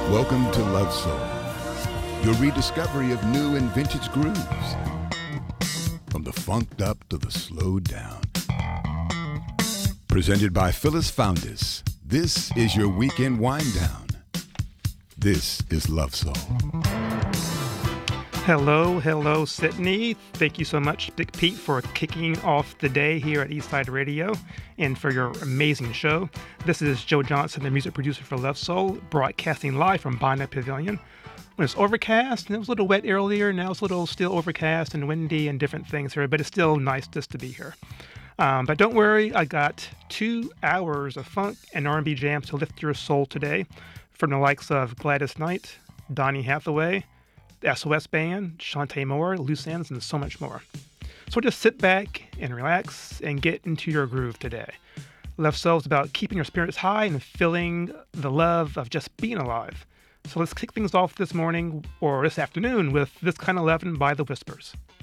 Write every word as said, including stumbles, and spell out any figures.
Welcome to Love Soul, your rediscovery of new and vintage grooves. From the funked up to the slowed down. Presented by Phyllis Foundis, this is your weekend wind down. This is Love Soul. Hello, hello, Sydney. Thank you so much, Big Pete, for kicking off the day here at Eastside Radio and for your amazing show. This is Joe Johnson, the music producer for Love Soul, broadcasting live from Bonnet Pavilion. When it's overcast, and it was a little wet earlier, now it's a little still overcast and windy and different things here, but it's still nice just to be here. Um, but don't worry, I got two hours of funk and R and B jams to lift your soul today from the likes of Gladys Knight, Donny Hathaway, the S O S Band, Shantae Moore, Loose Ends, and so much more. So just sit back and relax and get into your groove today. Love Soul is about keeping your spirits high and feeling the love of just being alive. So let's kick things off this morning or this afternoon with This Kind of Lovin' by The Whispers.